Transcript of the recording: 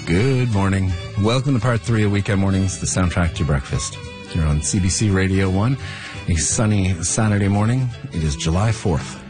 Good morning. Welcome to part 3 of Weekend Mornings, the soundtrack to your breakfast. Here on CBC Radio 1, a sunny Saturday morning. It is July 4th.